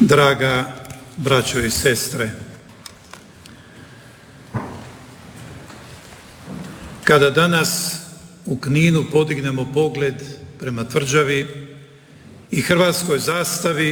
Draga braćo i sestre, kada danas u Kninu podignemo pogled prema tvrđavi i hrvatskoj zastavi,